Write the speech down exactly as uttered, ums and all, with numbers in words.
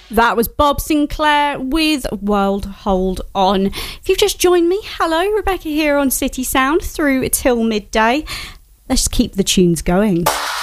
That was Bob Sinclair with World Hold On. If you've just joined me, hello, Rebecca here on City Sound through till midday. Let's keep the tunes going.